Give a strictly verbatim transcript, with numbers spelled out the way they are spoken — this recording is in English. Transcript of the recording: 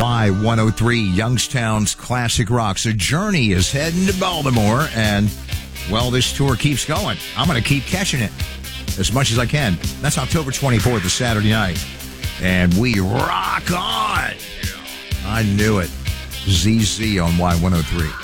Y one oh three, Youngstown's Classic Rocks. A Journey is heading to Baltimore, and, well, this tour keeps going. I'm going to keep catching it as much as I can. That's October twenty-fourth, a Saturday night. And we rock on. I knew it. Z Z on Y one oh three.